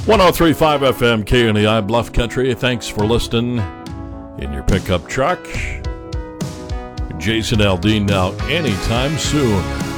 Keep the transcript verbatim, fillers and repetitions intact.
one oh three point five F M, K N E I, Bluff Country. Thanks for listening in your pickup truck. Jason Aldean now anytime soon.